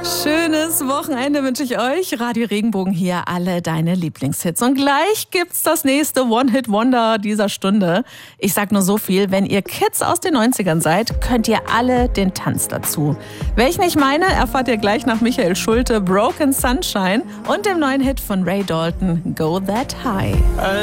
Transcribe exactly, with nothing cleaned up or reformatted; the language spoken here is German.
Schönes Wochenende wünsche ich euch. Radio Regenbogen hier, alle deine Lieblingshits. Und gleich gibt's das nächste One-Hit-Wonder dieser Stunde. Ich sag nur so viel, wenn ihr Kids aus den neunzigern seid, könnt ihr alle den Tanz dazu. Welchen ich meine, erfahrt ihr gleich nach Michael Schulte, Broken Sunshine und dem neuen Hit von Ray Dalton, Go That High.